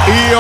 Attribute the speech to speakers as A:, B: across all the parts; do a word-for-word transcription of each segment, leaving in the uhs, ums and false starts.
A: Y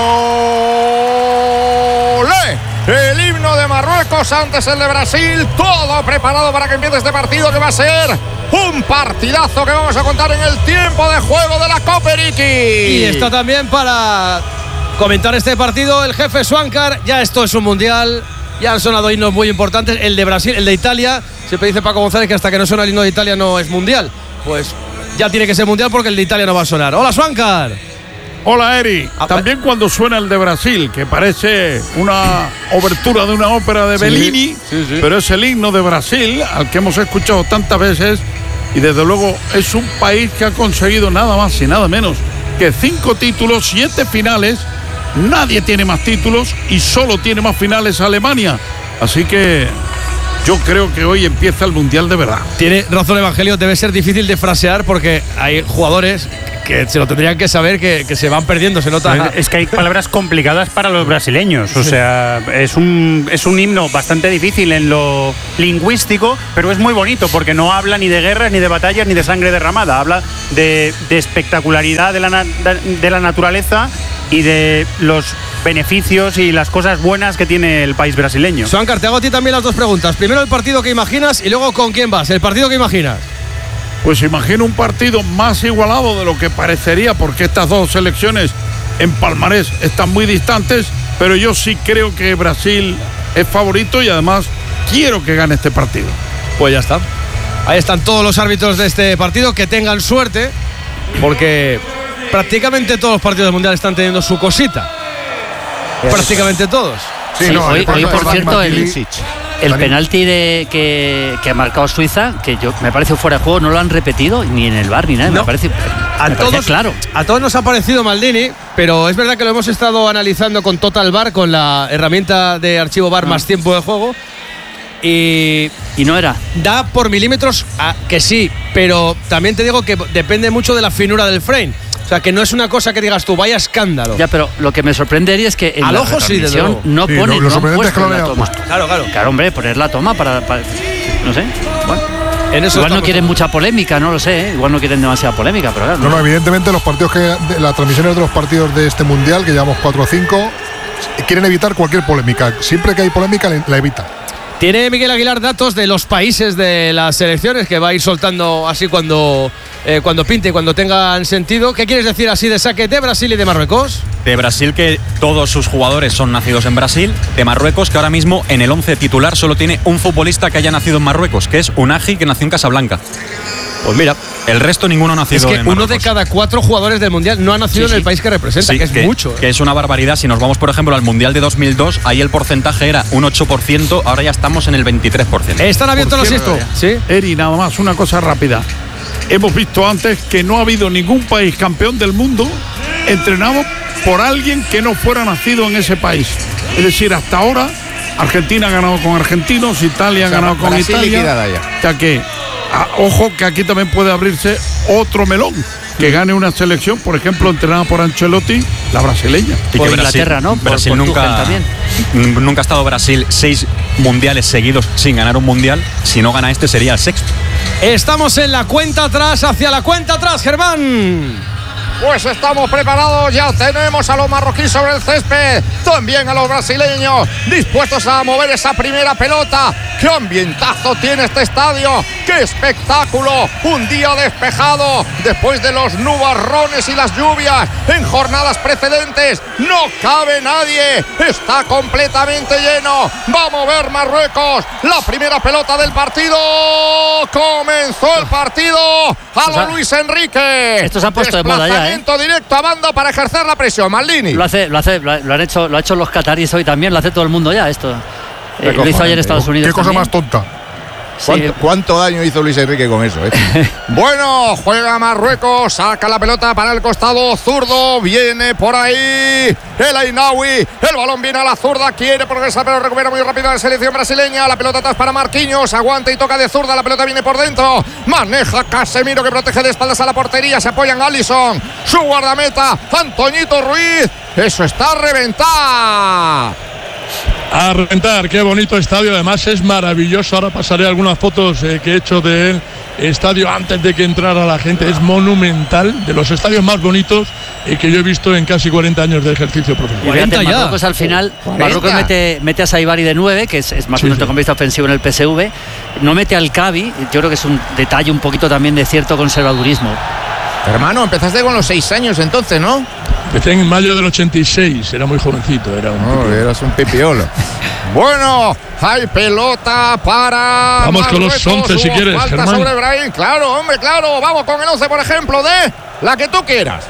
A: ¡olé! El himno de Marruecos, antes el de Brasil. Todo preparado para que empiece este partido, que va a ser un partidazo que vamos a contar en el tiempo de juego de la Copa Eriki.
B: Y está también para comentar este partido el jefe Swankar. Ya esto es un mundial, ya han sonado himnos muy importantes. El de Brasil, el de Italia, siempre dice Paco González que hasta que no suena el himno de Italia no es mundial. Pues ya tiene que ser mundial porque el de Italia no va a sonar. Hola, Swankar.
C: Hola, Eri. También cuando suena el de Brasil, que parece una obertura de una ópera de Bellini, sí, sí, sí. Pero es el himno de Brasil, al que hemos escuchado tantas veces, y desde luego es un país que ha conseguido nada más y nada menos que cinco títulos, siete finales. Nadie tiene más títulos y solo tiene más finales Alemania. Así que yo creo que hoy empieza el Mundial de verdad.
B: Tiene razón Evangelio, debe ser difícil de frasear porque hay jugadores que se lo tendrían que saber, que, que se van perdiendo, se nota.
D: Es que hay palabras complicadas para los brasileños, o sea, es un, es un himno bastante difícil en lo lingüístico, pero es muy bonito porque no habla ni de guerras, ni de batallas, ni de sangre derramada, habla de, de espectacularidad de la, de la naturaleza y de los beneficios y las cosas buenas que tiene el país brasileño.
B: Swankar, te hago a ti también las dos preguntas. Primero el partido que imaginas y luego con quién vas. El partido que imaginas.
C: Pues imagino un partido más igualado de lo que parecería, porque estas dos selecciones en palmarés están muy distantes, pero yo sí creo que Brasil es favorito y además quiero que gane este partido.
B: Pues ya está. Ahí están todos los árbitros de este partido, que tengan suerte, porque prácticamente todos los partidos del Mundial están teniendo su cosita. Yes. Prácticamente todos.
E: Sí, sí, no, hoy, hoy por cierto el, el penalti de, que, que ha marcado Suiza, que yo me parece fuera de juego, no lo han repetido ni en el V A R ni nada. No. Me parece,
B: a
E: me
B: todos,
E: parece claro.
B: A todos nos ha parecido Maldini, pero es verdad que lo hemos estado analizando con Total V A R, con la herramienta de archivo V A R ah. más tiempo de juego. Y,
E: y no era.
B: Da por milímetros a, que sí, pero también te digo que depende mucho de la finura del frame. O sea, que no es una cosa que digas tú, vaya escándalo.
E: Ya, pero lo que me sorprendería es que en
B: al
E: la
B: ojo sí,
E: de no
B: sí,
E: pone,
B: lo,
E: lo no han puesto
B: es que
E: la toma.
B: Claro, claro.
E: Claro, hombre, poner la toma para, para no sé. Bueno,
B: en eso
E: igual no quieren mucha polémica, no lo sé, ¿eh? Igual no quieren demasiada polémica, pero claro.
F: No, no, no evidentemente los partidos que las transmisiones de los partidos de este mundial, que llevamos cuatro o cinco, quieren evitar cualquier polémica. Siempre que hay polémica la evitan.
B: Tiene Miguel Aguilar datos de los países de las selecciones que va a ir soltando así cuando, eh, cuando pinte, cuando tengan sentido. ¿Qué quieres decir así de saque de Brasil y de Marruecos?
G: De Brasil, que todos sus jugadores son nacidos en Brasil. De Marruecos, que ahora mismo en el once titular solo tiene un futbolista que haya nacido en Marruecos, que es Unagi, que nació en Casablanca. Pues mira, el resto ninguno ha nacido en Marruecos.
B: Es que uno de cada cuatro jugadores del Mundial no ha nacido sí, sí. en el país que representa, sí, que es
G: que,
B: mucho. ¿eh?
G: Que es una barbaridad. Si nos vamos, por ejemplo, al Mundial de dos mil dos, ahí el porcentaje era un ocho por ciento, ahora ya estamos en el veintitrés por ciento.
B: ¿Están abiertos los esto?
C: Sí. Eri, nada más, una cosa rápida. Hemos visto antes que no ha habido ningún país campeón del mundo entrenado por alguien que no fuera nacido en ese país. Es decir, hasta ahora Argentina ha ganado con argentinos, Italia ha o sea, ganado con Italia. O sea que Ah, ojo que aquí también puede abrirse otro melón, que gane una selección, por ejemplo, entrenada por Ancelotti, la brasileña.
E: Y por que Inglaterra, Brasil, ¿no? Por,
G: Brasil
E: por
G: nunca, también. nunca ha estado Brasil seis mundiales seguidos sin ganar un mundial. Si no gana este, sería el sexto.
B: Estamos en la cuenta atrás, hacia la cuenta atrás, Germán.
A: Pues estamos preparados, ya tenemos a los marroquíes sobre el césped, también a los brasileños, dispuestos a mover esa primera pelota. ¡Qué ambientazo tiene este estadio! ¡Qué espectáculo! Un día despejado, después de los nubarrones y las lluvias en jornadas precedentes. ¡No cabe nadie! ¡Está completamente lleno! ¡Va a mover Marruecos! ¡La primera pelota del partido! ¡Comenzó el partido! ¡A lo Luis Enrique!
E: Esto se ha puesto de moda ya, ¿eh?
A: Directo a banda para ejercer la presión, Maldini.
E: Lo hace, lo hace, lo han hecho, lo ha hecho los cataríes hoy también, lo hace todo el mundo ya esto. Eh, lo hizo ayer en Estados Unidos.
F: Qué cosa
E: también.
F: más tonta.
A: ¿Cuánto, ¿Cuánto daño hizo Luis Enrique con eso? Eh? Bueno, juega Marruecos, saca la pelota para el costado zurdo, viene por ahí el Ainaoui, el balón viene a la zurda, quiere progresar pero recupera muy rápido la selección brasileña, la pelota atrás para Marquinhos, aguanta y toca de zurda, la pelota viene por dentro, maneja Casemiro que protege de espaldas a la portería, se apoya en Alisson, su guardameta, Antoñito Ruiz, eso está a reventar.
H: A reventar, qué bonito estadio, además es maravilloso. Ahora pasaré algunas fotos eh, que he hecho de él estadio antes de que entrara la gente. Es monumental, de los estadios más bonitos eh, que yo he visto en casi cuarenta años de ejercicio profesional.
E: Y fíjate, Marruecos al final, Marruecos mete, mete a Saibari de nueve, que es, es más o menos centrocampista ofensivo en el P S V, no mete al Cavi, yo creo que es un detalle un poquito también de cierto conservadurismo.
A: Hermano, empezaste con los seis años entonces, ¿no?
H: Empecé en mayo del ochenta y seis, era muy jovencito, era un
A: no, eras un pipiolo. Bueno, hay pelota para
H: vamos Marruecos, con los once si quieres,
A: falta
H: Germán.
A: Sobre Brahim, claro, hombre, claro. Vamos con el once, por ejemplo, de la que tú quieras.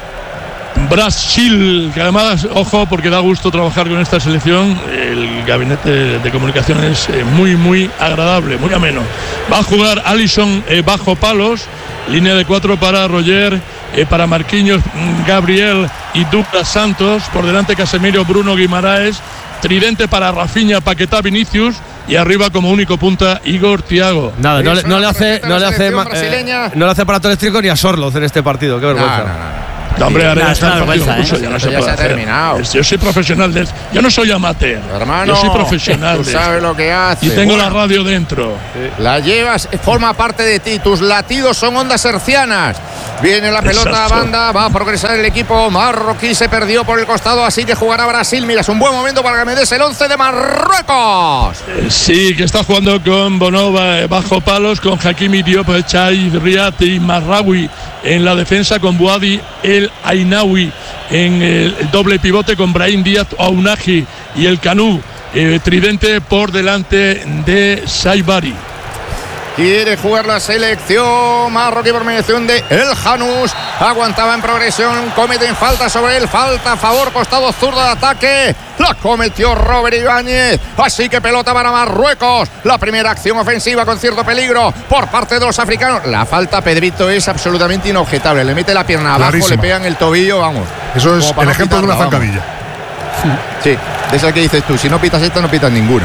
H: Brasil, que además, ojo, porque da gusto trabajar con esta selección. El gabinete de comunicación es eh, muy, muy agradable, muy ameno. Va a jugar Alisson eh, bajo palos, línea de cuatro para Roger, eh, para Marquinhos, Gabriel y Douglas Santos. Por delante Casemiro, Bruno Guimaraes. Tridente para Rafinha, Paquetá, Vinicius. Y arriba como único punta Igor Thiago.
B: Nada, no, no le hace, no le hace, eh, no le hace aparato eléctrico ni a Sorloz en este partido. Qué vergüenza.
A: No, no, no.
H: No, hombre, ahora ya está el partido
A: ¿eh?
H: curso, ya no se,
A: ya se ha terminado.
H: Yo soy profesional de esto. Yo no soy amateur.
A: Hermano,
H: yo soy profesional.
A: Tú
H: de
A: sabes
H: esto.
A: lo que hace.
H: Y tengo
A: bueno,
H: la radio dentro.
A: La llevas, forma parte de ti. Tus latidos son ondas hercianas. Viene la pelota
H: Exacto.
A: a banda. Va a progresar el equipo marroquí. Se perdió por el costado, así que jugará Brasil. Mira, es un buen momento para que me des el once de Marruecos.
H: Eh, sí, que está jugando con Bonova eh, bajo palos, con Hakimi Diop, Chai, Riat y Marraoui en la defensa, con Boadi El Ainaoui en el doble pivote, con Brahim Díaz, Ounahi y el Canú, eh, tridente por delante de Saibari.
A: Quiere jugar la selección marroquí por mediación de El Janús. Aguantaba en progresión. Cometen falta sobre él. Falta a favor. Costado zurdo de ataque. La cometió Robert Ibáñez. Así que pelota para Marruecos. La primera acción ofensiva con cierto peligro por parte de los africanos. La falta, Pedrito, es absolutamente inobjetable. Le mete la pierna abajo, clarísima. Le pegan el tobillo. Vamos.
F: Eso es el ejemplo de una zancadilla.
A: Sí, de esa que dices tú. Si no pitas esta, no pitas ninguna.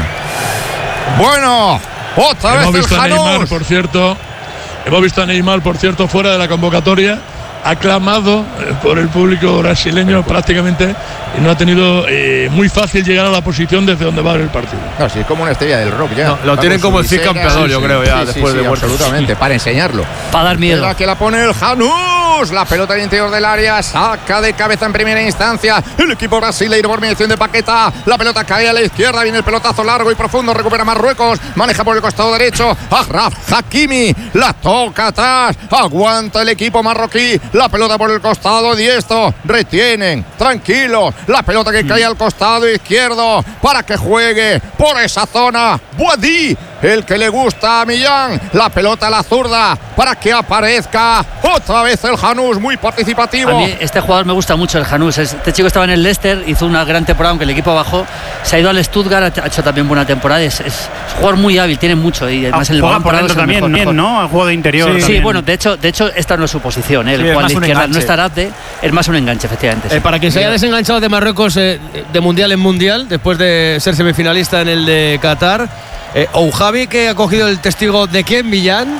A: Bueno. Otra
H: Hemos
A: vez
H: visto
A: el
H: a Neymar, por cierto. Hemos visto a Neymar, por cierto, fuera de la convocatoria, aclamado por el público brasileño prácticamente, y no ha tenido eh, muy fácil llegar a la posición desde donde va a ver el partido.
A: No, sí, es como una estrella del rock ya.
B: No, lo tienen como el Cid campeador,
A: sí,
B: yo
A: sí,
B: creo, ya,
A: sí,
B: después
A: sí,
B: de
A: sí,
B: muerto.
A: absolutamente, para enseñarlo.
E: Para dar miedo.
A: La que la pone el Janús. La pelota al interior del área. Saca de cabeza en primera instancia el equipo brasileño por mediación de Paquetá. La pelota cae a la izquierda. Viene el pelotazo largo y profundo. Recupera Marruecos. Maneja por el costado derecho. Achraf Hakimi. La toca atrás. Aguanta el equipo marroquí. La pelota por el costado diestro. Retienen. Tranquilos. La pelota que cae al costado izquierdo para que juegue por esa zona. Boadi, el que le gusta a Millán. La pelota a la zurda para que aparezca otra vez el Janús, muy participativo.
E: A mí este jugador me gusta mucho, el Janús. Este chico estaba en el Leicester, hizo una gran temporada, aunque el equipo bajó. Se ha ido al Stuttgart, ha hecho también buena temporada. Es, es un jugador muy hábil, tiene mucho. Y además
D: ah,
E: en el
D: juega por dentro también, mejor, bien, ¿no? Ha jugado de interior.
E: Sí,
D: también.
E: sí, bueno, de hecho, de hecho, esta no es su posición. ¿eh? El
D: sí,
E: jugador de izquierda no está Abde, es más un enganche, efectivamente. Sí.
B: Eh, para quien se haya desenganchado de Marruecos eh, de mundial en mundial, después de ser semifinalista en el de Qatar, eh, Oujavi, que ha cogido el testigo de quién, Millán.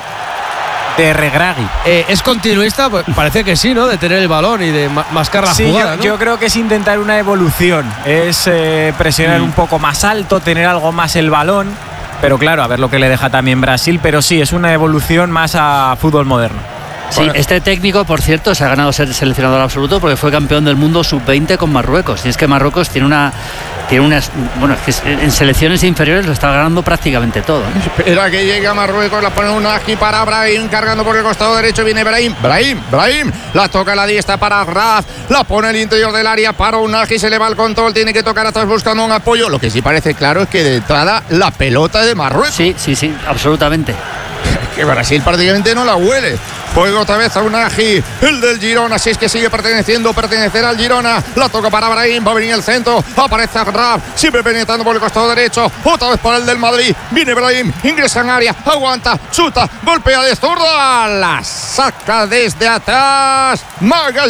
I: De Regragui.
B: Eh, ¿Es continuista? Pues parece que sí, ¿no? De tener el balón y de ma mascar la
I: sí,
B: jugada,
I: yo,
B: ¿no?
I: yo creo que es intentar una evolución. Es eh, presionar mm. un poco más alto, tener algo más el balón. Pero claro, a ver lo que le deja también Brasil. Pero sí, es una evolución más a fútbol moderno.
E: Sí, este técnico, por cierto, se ha ganado ser seleccionador absoluto porque fue campeón del mundo sub veinte con Marruecos. Y es que Marruecos tiene una... Tiene unas, bueno, es que en selecciones inferiores lo está ganando prácticamente todo, ¿eh?
A: Espera que llegue a Marruecos, la pone un aquí para Brahim, cargando por el costado derecho, viene Brahim, Brahim, Brahim, la toca a la diestra para Raz, la pone al interior del área para Unagi, se le va el control, tiene que tocar atrás buscando un apoyo. Lo que sí parece claro es que de entrada la pelota de Marruecos.
E: Sí, sí, sí, absolutamente.
A: Que Brasil prácticamente no la huele. Juega otra vez a Unagi, el del Girona, si es que sigue perteneciendo, pertenecer al Girona. La toca para Brahim, va a venir el centro, aparece Raf, siempre penetrando por el costado derecho, otra vez para el del Madrid. Viene Brahim, ingresa en área, aguanta, chuta, golpea de zurda, la saca desde atrás.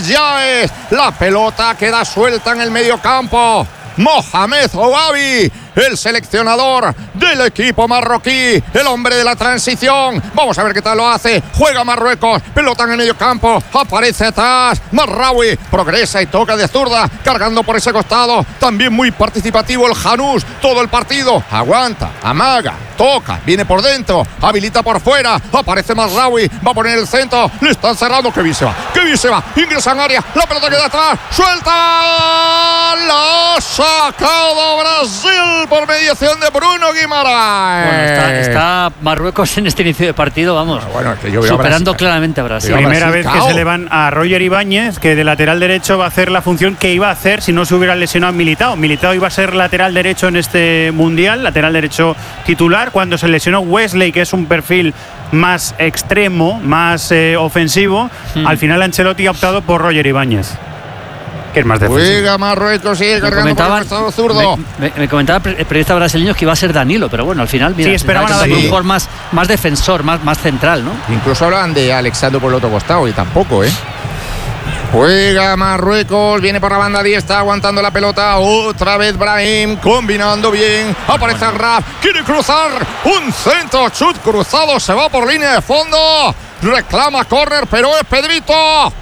A: Magallanes, la pelota queda suelta en el medio campo. Mohamed Ouabi el seleccionador del equipo marroquí, el hombre de la transición. Vamos a ver qué tal lo hace. Juega Marruecos, pelota en el medio campo, aparece atrás Marraoui, progresa y toca de zurda, cargando por ese costado. También muy participativo el Janús, todo el partido. Aguanta, amaga, toca, viene por dentro, habilita por fuera, aparece Marraoui, va a poner el centro, le están cerrando. Que bien se va, que bien se va, ingresa en área, la pelota queda atrás, suelta, la ha sacado Brasil por mediación de Bruno Guimaraes.
E: Bueno, está, está Marruecos en este inicio de partido, vamos,
A: Ah, bueno, es que yo veo a
E: superando
A: Brasil.
E: claramente a Brasil.
D: Primera
A: Brasil,
D: vez que
A: cao.
D: se le van a Roger Ibáñez, que de lateral derecho va a hacer la función que iba a hacer si no se hubiera lesionado Militao. Militao iba a ser lateral derecho en este mundial, lateral derecho titular. Cuando se lesionó Wesley, que es un perfil más extremo, más eh, ofensivo,
E: Hmm.
D: al final Ancelotti ha optado por Roger Ibáñez, que es más defensivo.
A: Juega Marruecos, sigue
E: Me
A: cargando por el
E: comentaban,
A: costado zurdo.
E: me, me- me comentaba el periodista brasileño que iba a ser Danilo, pero bueno, al final, mira,
D: Sí, esperaban
E: pensaba
D: a
E: que era un
A: Danilo.
E: jugador más, más defensor, más, más central, ¿no?
A: Incluso hablan de Alexandro por el otro costado y tampoco, ¿eh? Juega Marruecos, viene por la banda diestra, aguantando la pelota. Otra vez Brahim, combinando bien. Aparece Raf, quiere cruzar. Un centro, chut cruzado, se va por línea de fondo. Reclama córner, pero es Pedrito.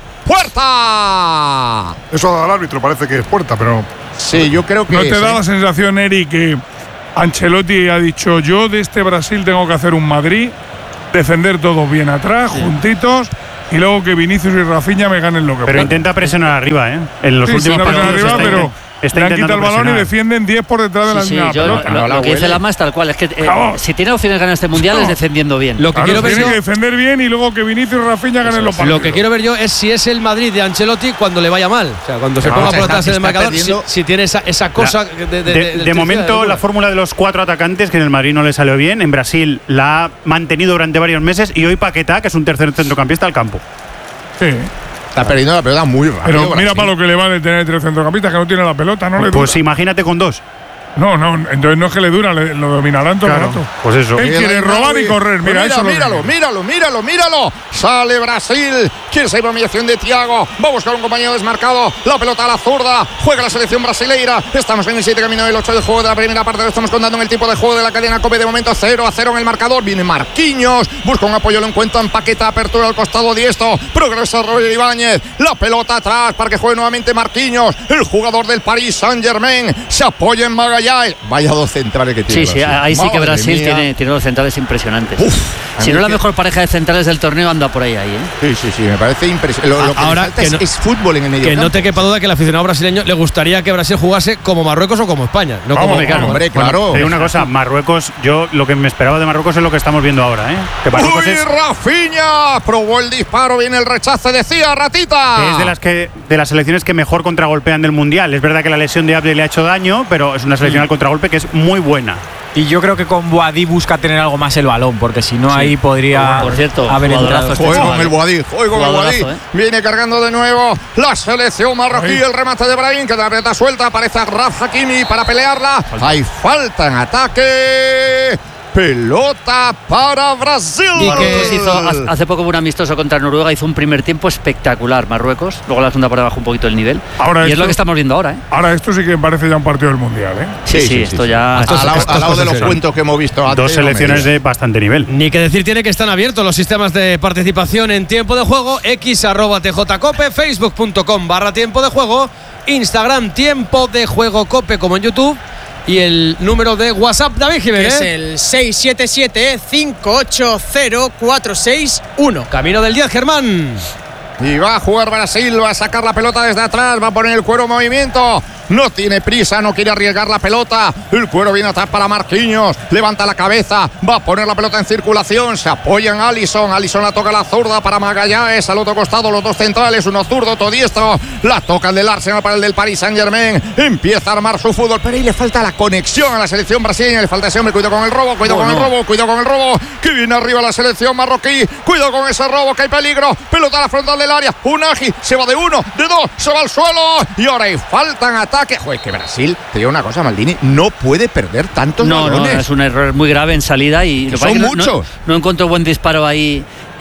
A: ¡Puerta!
F: Eso da al árbitro, parece que es puerta, pero.
A: Sí, yo creo que
C: ¿No te
A: es,
C: da
A: ¿eh?
C: la sensación, Eri, que Ancelotti ha dicho: yo de este Brasil tengo que hacer un Madrid, defender todos bien atrás, juntitos, y luego que Vinicius y Rafinha me ganen lo que
D: Pero
C: puedan?
D: intenta presionar arriba, ¿eh? En los
C: Sí, sí,
D: últimos
C: no presionan
D: partidos
C: arriba,
D: está,
C: pero
D: intent- está
C: le han quitado el
D: intentando
C: balón y
D: presionar.
C: defienden diez por detrás de la
E: Sí, sí,
C: línea de
E: yo,
C: pelota.
E: lo,
A: No la
E: lo que dice
A: huele.
E: Lama es tal cual, es que eh,
C: Vamos.
E: si tiene opciones de ganar este mundial es
C: No.
E: defendiendo bien.
B: Lo que
C: Claro,
B: quiero ver
C: tiene
B: yo,
C: que defender bien y luego que Vinicius y Rafinha ganen los partidos.
B: lo que quiero ver yo es si es el Madrid de Ancelotti cuando le vaya mal. O sea, cuando se
A: No,
B: ponga
A: o sea,
B: por detrás
A: está-
B: en el
A: está
B: marcador, si,
A: perdiendo.
B: si tiene esa, esa cosa de, de,
D: De,
B: de-
D: de momento, la fórmula de los cuatro atacantes, que en el Madrid no le salió bien, en Brasil la ha mantenido durante varios meses, y hoy Paquetá, que es un tercer centrocampista, al campo.
C: Sí.
A: Está perdiendo la pelota muy rápido.
C: Pero mira
A: Brasil.
C: para lo que le vale tener tres centrocampistas, que no tiene la pelota, no le dura.
D: Pues imagínate con dos.
C: No, no, entonces no es que le dura, le- lo dominarán todo
D: Claro,
C: el rato.
D: pues eso.
C: Él quiere robar y correr,
A: Pues
C: mira,
A: mira,
C: eso lo
A: míralo,
C: quiere.
A: míralo, míralo, míralo. Sale Brasil. Quiere salir por mediación de Thiago. Va a buscar un compañero desmarcado. La pelota a la zurda. Juega la selección brasileira. Estamos en el siete camino del ocho de juego de la primera parte. Lo estamos contando en el tipo de juego de la cadena COPE. De momento cero a cero en el marcador. Viene Marquinhos. Busca un apoyo, lo encuentra en Paqueta. Apertura al costado diestro. Progresa Roger Ibáñez. La pelota atrás para que juegue nuevamente Marquinhos. El jugador del Paris Saint-Germain. Se apoya en Magallanes. Vaya dos centrales que tiene.
E: Sí, sí,
A: Brasil.
E: ahí sí que
A: Madre
E: Brasil
A: mía.
E: tiene, tiene dos centrales impresionantes.
A: Uf, a
E: si
A: mí
E: no la
A: que-
E: mejor pareja de centrales del torneo anda por ahí, ahí, ¿eh?
A: Sí, sí, sí, me parece impresionante. Lo, lo que
B: Ahora,
A: le falta
B: que
A: es,
B: no-
A: es fútbol en el medio
B: Que no
A: campo.
B: te quepa duda que el aficionado brasileño le gustaría que Brasil jugase como Marruecos o como España. No
C: Vamos,
B: como
C: vamos,
A: Hombre, claro.
D: Te digo una cosa, Marruecos, yo lo que me esperaba de Marruecos es lo que estamos viendo ahora, ¿eh? Que Marruecos
A: ¡Uy,
D: es,
A: Rafinha! Probó el disparo, viene el rechace, decía Ratita.
D: que es de las que de las selecciones que mejor contragolpean del mundial. Es verdad que la lesión de Abde le ha hecho daño, pero es una selección al contragolpe que es muy buena.
I: Y yo creo que con Boadí busca tener algo más el balón, porque si no ahí podría
E: Por cierto,
I: haber
E: jugadorazo
I: entrado.
E: este
A: Juego
E: chaval,
A: con el
E: ¿eh?
A: Boadí, juego con el
E: Jugadorazo,
A: Boadí.
E: ¿eh?
A: Viene cargando de nuevo la selección marroquí.
C: Ahí.
A: El remate de Brahim, que de la pelota suelta. Aparece a Raf Hakimi para pelearla. Hay falta en ataque. Pelota para Brasil.
E: Y que hizo, hace- hace poco un amistoso contra Noruega, hizo un primer tiempo espectacular Marruecos, luego la segunda por debajo un poquito el nivel.
C: Ahora
E: y es
C: esto-
E: lo que estamos viendo ahora, ¿eh?
C: Ahora esto sí que me parece ya un partido del Mundial, ¿eh?
E: Sí, sí, esto ya.
A: Al lado,
B: esto es
A: al lado de
B: cosa
A: los
B: seria.
A: cuentos que hemos visto antes.
D: Dos
A: no me
D: selecciones
A: digas.
D: de bastante nivel.
B: Ni que decir tiene que están abiertos los sistemas de participación en tiempo de juego, x arroba tjcope, facebook punto com barra tiempo de juego, Instagram tiempo de juego cope como en YouTube y el número de WhatsApp, David
J: Que
B: Jiménez.
J: es el seis siete siete, cinco ocho cero, cuatro seis uno.
B: Camino del diez, Germán.
A: Y va a jugar Brasil, va a sacar la pelota desde atrás, va a poner el cuero en movimiento. No tiene prisa, no quiere arriesgar la pelota. El cuero viene atrás para Marquinhos. Levanta la cabeza, va a poner la pelota en circulación. Se apoya en Alisson. Alisson la toca a la zurda para Magallanes. Al otro costado los dos centrales, uno zurdo, otro diestro. La toca el del Arsenal para el del Paris Saint-Germain. Empieza a armar su fútbol, pero ahí le falta la conexión a la selección brasileña. Le falta ese hombre. Cuidado con el robo, cuidado
D: No,
A: con
D: no.
A: el robo, cuidado con el robo. Que viene arriba la selección marroquí. Cuidado con ese robo, que hay peligro. Pelota a la frontal del área. Unagi se va de uno, de dos, se va al suelo. Y ahora hay falta en ataque. Joder, que Brasil, te digo una cosa, Maldini, no puede perder tantos
E: No, no,
A: balones.
E: es un error muy grave en salida y
A: Que
E: lo que
A: son
E: pasa es que no-
A: muchos.
E: No, no encontró buen disparo ahí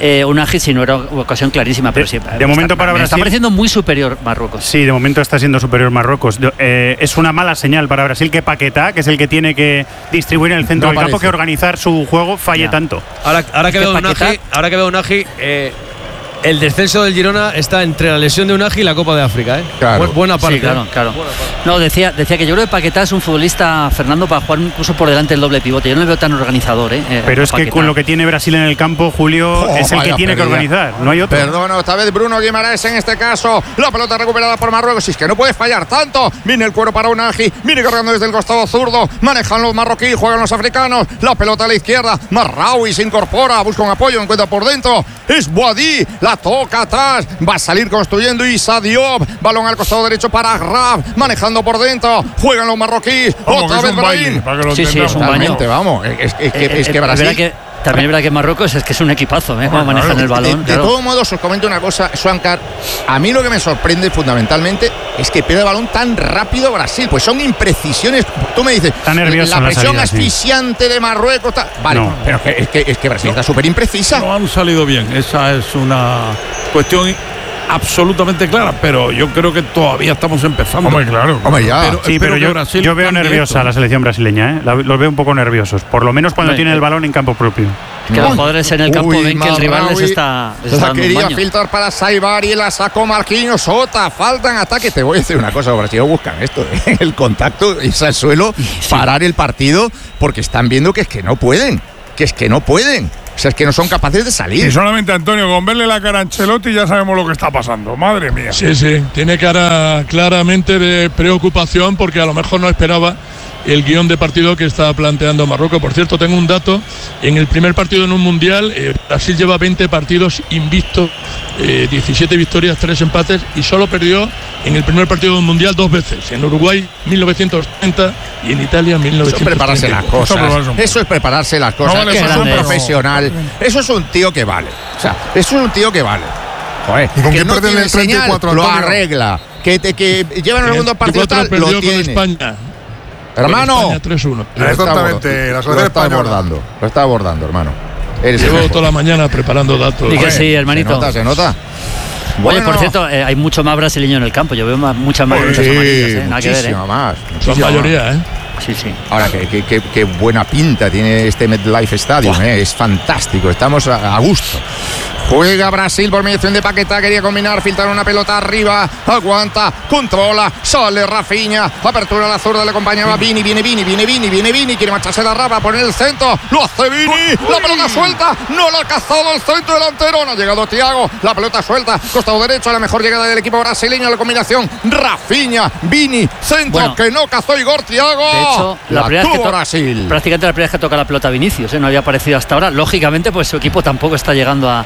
E: eh, Unai si no era ocasión clarísima, pero
D: de,
E: sí.
D: De
E: está,
D: momento para
E: me
D: Brasil.
E: está pareciendo muy superior Marruecos.
D: Sí, de momento está siendo superior Marruecos. Eh, es una mala señal para Brasil que Paquetá, que es el que tiene que distribuir en el centro
A: No
D: del
A: parece.
D: campo, que organizar su juego, falle
E: Ya.
D: tanto.
B: Ahora, ahora que
E: Es que
B: veo un
E: Paquetá-
B: Unai, ahora que veo un Unai, eh, el descenso del Girona está entre la lesión de Unai y la Copa de África, ¿eh?
A: Claro.
B: Bu- buena parte.
E: Sí, claro,
B: ¿eh?
E: claro. No, decía, decía que yo creo que Paquetá es un futbolista, Fernando, para jugar incluso por delante del doble pivote. Yo no le veo tan organizador, ¿eh? eh,
D: Pero es que
E: Paquetá.
D: con lo que tiene Brasil en el campo, Julio,
A: Oh,
D: es el que
A: vaya
D: tiene que
A: pérdida.
D: organizar, no hay otro.
A: Perdona, esta vez Bruno Guimaraes en este caso. La pelota recuperada por Marruecos. Y es que no puede fallar tanto. Viene el cuero para Unai. Viene cargando desde el costado zurdo. Manejan los marroquíes, juegan los africanos. La pelota a la izquierda. Marraoui se incorpora, busca un apoyo, encuentra por dentro. Es Boadí, la toca atrás. Va a salir construyendo Issa Diop. Balón al costado derecho para Graf. Manejando por dentro. Juegan los marroquíes.
C: Vamos,
A: Otra
C: que
A: vez
C: es un baile,
A: Brahim.
C: para que lo
E: Sí, sí, es un
C: entendamos.
E: baño.
A: Totalmente, vamos. Es, es que,
E: Eh,
A: es que
E: eh,
A: Brasil.
E: verdad que, también es verdad que Marruecos es que es un equipazo, ¿eh? Cómo manejan el balón.
A: De, de
E: claro.
A: todos modos, os comento una cosa, Swankar. A mí lo que me sorprende fundamentalmente es que pierde el balón tan rápido Brasil. Pues son imprecisiones. Tú me dices,
D: Está nervioso
A: la
D: en la
A: presión
D: salida, sí.
A: asfixiante de Marruecos. Está, vale,
D: No.
A: pero es que, es que, es que Brasil está súper imprecisa.
C: No han salido bien. Esa es una cuestión absolutamente clara, pero yo creo que todavía estamos empezando.
F: Hombre, claro.
A: Hombre, ya.
C: Pero
D: Sí,
C: espero
D: pero
C: que
D: yo,
C: Brasil
D: yo veo
C: cambie
D: nerviosa
C: esto.
D: la selección brasileña, ¿eh? La- los veo un poco nerviosos, por lo menos cuando
E: Hombre,
D: tienen el
E: eh.
D: balón en campo propio.
E: Que los jugadores en el campo
A: Uy,
E: ven que el rival les
A: Marraoui
E: está, les
A: la
E: está dando un
A: quería
E: baño.
A: filtrar para Saibari, la sacó Marquinhos, Sota, faltan ataques. Te voy a decir una cosa, los brasileños buscan esto, ¿eh? El contacto, irse al suelo, parar el partido, porque están viendo que es que no pueden, que es que no pueden. O sea, es que no son capaces de salir.
K: Y solamente, Antonio, con verle la cara a Ancelotti ya sabemos lo que está pasando. Madre mía.
H: Sí, sí, tiene cara claramente de preocupación porque a lo mejor no esperaba el guión de partido que está planteando Marruecos. Por cierto, tengo un dato, en el primer partido en un mundial, eh, Brasil lleva veinte partidos invictos, eh, diecisiete victorias, tres empates y solo perdió en el primer partido de un mundial dos veces, en Uruguay mil novecientos treinta y en Italia mil
A: Eso es
H: novecientos treinta.
A: prepararse las cosas. Eso es prepararse las cosas.
K: vale,
A: Eso es un
E: grande es.
A: profesional. Eso es un tío que vale. O sea, eso es un tío que vale. Joder,
F: ¿Y con
A: que
F: qué
A: no
F: pierden
A: tiene
F: el treinta y cuatro,
A: señal, lo
F: Antonio?
A: arregla. Que, te, que llevan el segundo partido tal,
H: perdió
A: lo
H: con
A: tiene.
H: España.
A: Hermano,
H: España tres uno.
A: lo está
F: Exactamente,
A: abord-
F: la
A: lo
F: selección
A: está
F: española.
A: abordando. Lo está abordando, hermano. Eres el
H: Llevo
A: mejor.
H: toda la mañana preparando datos.
E: Y que
A: Joder,
E: sí, hermanito.
A: Se nota, se nota.
E: Oye,
A: Bueno.
E: por cierto, eh, hay mucho más brasileño en el campo. Yo veo más, muchas más
A: Sí,
E: luchas amarillas, ¿eh? Nada que ver, ¿eh?
A: muchísima más.
H: Son
A: muchísima más.
H: mayoría, ¿eh?
E: Sí, sí.
A: Ahora, qué, qué- qué- qué buena pinta tiene este MetLife Stadium, eh, es fantástico, estamos a, a gusto. Juega Brasil por mediación de Paquetá, quería combinar, filtrar una pelota arriba, aguanta, controla, sale Rafinha, apertura a la zurda, le acompañaba Vini, viene Vini, viene Vini, viene Vini, quiere marcharse la raba, poner el centro, lo hace Vini, la pelota suelta, no la ha cazado el centro delantero, no ha llegado Thiago, la pelota suelta, costado derecho, la mejor llegada del equipo brasileño, la combinación, Rafinha, Vini, centro
E: Bueno.
A: que no cazó Igor Thiago.
E: De hecho, la,
A: la
E: primera vez que
A: tuvo
E: to-
A: Brasil.
E: prácticamente la primera vez que toca la pelota Vinicius, ¿eh? No había aparecido hasta ahora. Lógicamente, pues su equipo tampoco está llegando a,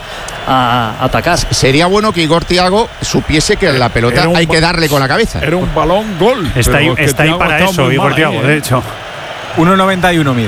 E: a atacar.
A: Sería bueno que Igor Thiago supiese que la pelota
C: Era un
A: hay
C: ba-
A: que darle con la cabeza.
C: Era un balón gol.
D: Está ahí,
C: pero que
D: está ahí
C: Thiago
D: para
C: ha estado
D: eso,
C: muy
D: Igor
C: mal
D: Thiago,
C: ahí,
D: de
C: ¿eh?
D: hecho.
I: uno noventa y uno mide.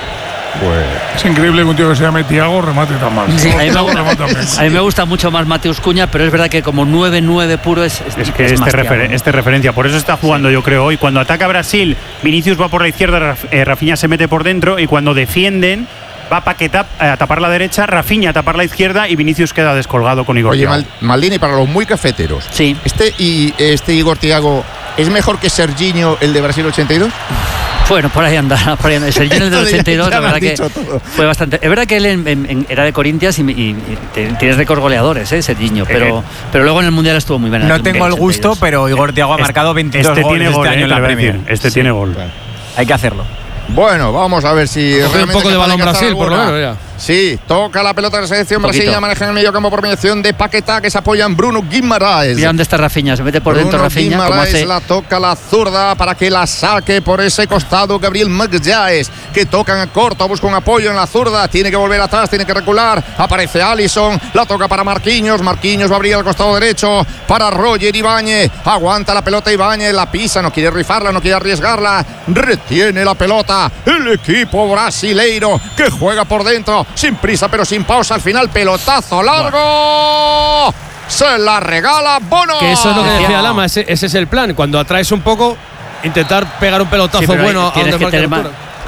K: Es increíble que un tío que se llame Thiago remate tan mal.
E: Sí, a, mí me,
K: Thiago
E: gusta-
K: remata bien.
E: a mí me gusta mucho más Mateus Cuña, pero es verdad que como nueve nueve puro es, es,
D: Es que
E: es
D: este,
E: más
D: refer-
E: Thiago, ¿no?
D: este referencia, por eso está jugando yo creo hoy. Cuando ataca Brasil, Vinicius va por la izquierda, Raf- eh, Rafinha se mete por dentro y cuando defienden va Paquetá eh, a tapar la derecha, Rafinha a tapar la izquierda y Vinicius queda descolgado con Igor
A: Oye,
D: Thiago.
A: Mal- Maldini, para los muy cafeteros,
E: Sí.
A: este y este Igor Thiago es mejor que Serginho, el de Brasil ochenta y dos.
E: Bueno, por ahí anda. Por ahí anda. Serginho del
A: Esto ya-
E: ochenta y dos,
A: ya
E: la
A: lo has
E: verdad que
A: dicho todo.
E: fue bastante. Es verdad que él en- en- en- era de Corinthians y, y- y te- tienes récord goleadores, ¿eh? Serginho, pero, pero luego en el Mundial estuvo muy bien. en
I: No
E: el
I: tengo el
E: ochenta y dos.
I: gusto, pero Igor Thiago ha
D: Este-
I: marcado veintidós
D: este
I: goles
D: tiene gol,
I: este año
D: eh,
I: en la
D: te voy a
I: Premier.
D: decir. Este tiene gol.
I: Hay que hacerlo.
A: Bueno, vamos a ver si
B: Coge un
A: realmente
B: poco de
A: capaz
B: balón
A: cazar
B: Brasil, por lo
A: alguna.
B: menos, ya.
A: Sí, toca la pelota de la selección
E: Un poquito.
A: brasileña, maneja en el medio campo por mediación de Paquetá, que se apoya en Bruno Guimaraes.
E: Mira dónde está Rafinha, se mete por
A: Bruno
E: dentro Rafinha, como
A: Guimaraes
E: hace.
A: la toca la zurda para que la saque por ese costado Gabriel Magalhães, que tocan a corto, busca un apoyo en la zurda, tiene que volver atrás, tiene que recular, aparece Alisson, la toca para Marquinhos, Marquinhos va a abrir al costado derecho para Roger Ibáñez, aguanta la pelota Ibáñez, la pisa, no quiere rifarla, no quiere arriesgarla, retiene la pelota el equipo brasileiro que juega por dentro, sin prisa pero sin pausa, al final pelotazo largo, se la regala Bono.
B: Que eso es lo que decía Lama, ese, ese es el plan. Cuando atraes un poco, intentar pegar un pelotazo
E: Sí, pero ahí
B: bueno a
E: tienes
B: donde
E: que
B: marque
E: tener
B: la
E: más,
B: altura.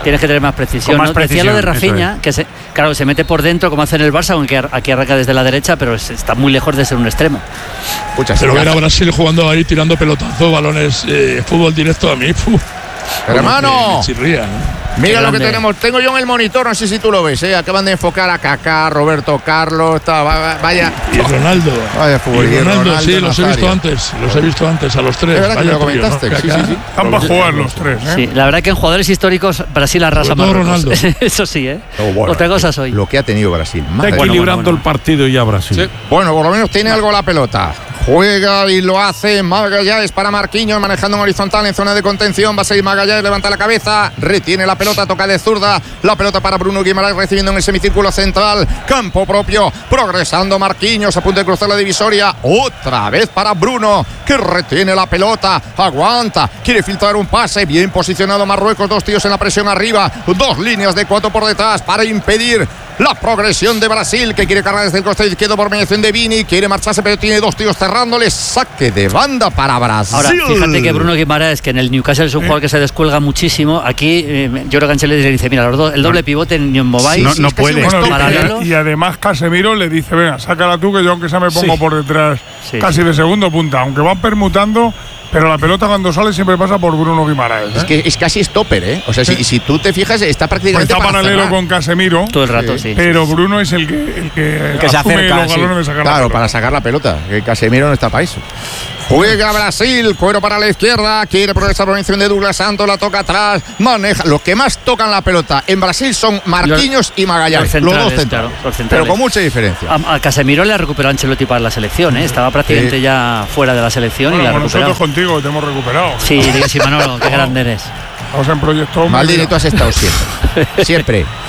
E: tienes que tener más precisión.
D: Con más
E: ¿no? Decía
D: precisión,
E: lo de Rafinha, que se, claro, se mete por dentro como hace en el Barça, aunque aquí arranca desde la derecha, pero es, está muy lejos de ser un extremo.
H: Pucha, pero ver a Brasil jugando ahí, tirando pelotazos, balones, eh, fútbol directo a mí. Puf,
A: hermano,
H: me chirría, ¿no?
A: Mira lo que tenemos, tengo yo en el monitor, no sé si tú lo ves, ¿eh? Acaban de enfocar a Kaká, Roberto Carlos, está, vaya.
H: Y Ronaldo.
A: Vaya fútbol.
H: Y Ronaldo,
A: Ronaldo,
H: sí, los he
A: Nazario.
H: visto antes, los he visto antes, a los tres.
A: Es verdad que me lo comentaste,
H: ¿no?
A: sí, sí, sí.
K: Están para jugar los tres, ¿eh?
E: Sí, la verdad que en jugadores históricos Brasil arrasa
H: Sobre todo
E: Marruecos.
H: Ronaldo.
E: Eso sí, ¿eh?
A: Oh, bueno,
E: Otra cosa soy.
A: Lo que ha tenido Brasil.
C: Está
A: Madre mía.
C: equilibrando
E: bueno, bueno.
C: el partido ya Brasil.
B: Sí.
A: Bueno, por lo menos tiene algo la pelota. Juega y lo hace Magallanes para Marquinhos, manejando en horizontal en zona de contención. Va a seguir Magallanes, levanta la cabeza, retiene la pelota, toca de zurda. La pelota para Bruno Guimaraes, recibiendo en el semicírculo central. Campo propio, progresando Marquinhos, a punto de cruzar la divisoria. Otra vez para Bruno, que retiene la pelota, aguanta, quiere filtrar un pase. Bien posicionado Marruecos, dos tíos en la presión arriba, dos líneas de cuatro por detrás para impedir la progresión de Brasil, que quiere cargar desde el costado izquierdo por mediación de Vini, quiere marcharse pero tiene dos tíos cerrándole, saque de banda para Brasil.
E: Ahora, fíjate que Bruno Guimaraes, que en el Newcastle es un jugador que se descuelga muchísimo, aquí eh, yo creo que Ancelotti le dice, mira, los dos, el doble pivote en Nyon Mobile,
D: Sí, no, no puede.
K: Bueno,
E: paralelo.
K: y, y además Casemiro le dice, venga, sácala tú, que yo aunque sea me pongo
I: Sí.
K: por detrás
E: Sí,
K: casi
E: sí.
K: de segundo punta, aunque van permutando, pero la pelota cuando sale siempre pasa por Bruno Guimaraes. ¿eh?
A: Es que es casi stopper, ¿eh? O sea, si, si tú te fijas, está
K: Pues
A: prácticamente
K: está
A: para
K: paralelo
A: cerrar.
K: con Casemiro,
E: Todo el rato, sí.
K: pero Bruno es el que, el que,
I: El que se
K: asume
I: acerca,
K: los
I: sí.
K: galones de sacar la
A: Claro,
K: pelota.
A: para sacar la pelota, que Casemiro no está para eso. Juega Brasil, cuero para la izquierda, quiere progresar por mención de Douglas Santos, la toca atrás, maneja. Los que más tocan la pelota en Brasil son Marquinhos y Magallanes,
E: los
A: los,
E: centrales,
A: dos centrales,
E: claro, los centrales.
A: pero con mucha diferencia.
E: A, a Casemiro le ha recuperado Ancelotti para la selección, ¿eh? Estaba prácticamente
A: Sí.
E: ya fuera de la selección
K: Bueno,
E: y la ha
K: con
E: recuperado.
K: nosotros contigo te hemos recuperado.
E: Sí, digo, sí, Manolo, qué grande eres.
K: Estamos en proyecto.
A: Maldini, tú has estado siempre. Siempre.